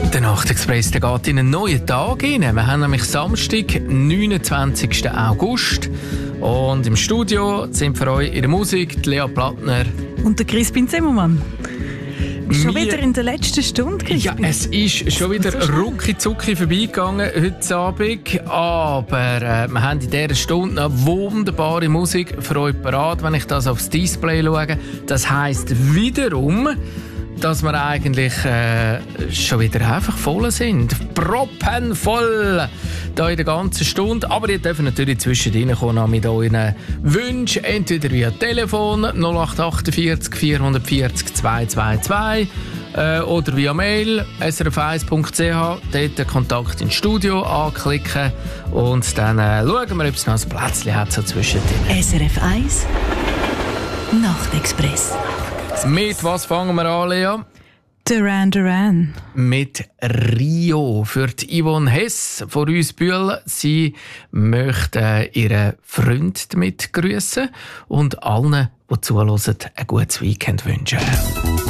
Der Nachtexpress der geht in einen neuen Tag hinein. Wir haben nämlich Samstag, 29. August. Und im Studio sind für euch in der Musik die Lea Plattner und der Crispin Zimmermann. Schon wieder in der letzten Stunde, Crispin. Ja, es ist schon wieder rucki-zucki vorbeigegangen heute Abend. Aber wir haben in dieser Stunde noch wunderbare Musik für euch parat, wenn ich das aufs Display schaue. Das heisst wiederum, dass wir eigentlich schon wieder einfach voll sind. Proppenvoll da in der ganzen Stunde. Aber ihr dürft natürlich zwischendrin kommen mit euren Wünschen. Entweder via Telefon 0848 440 222 oder via Mail srf1.ch. Dort den Kontakt ins Studio anklicken. Und dann schauen wir, ob es noch ein Plätzchen hat so zwischendrin. SRF 1 Nachtexpress. Mit was fangen wir an, Lea? Duran Duran. Mit Rio. Für die Yvonne Hess von uns Bühl. Sie möchte ihren Freund damit grüßen und allen, die zuhören, ein gutes Weekend wünschen.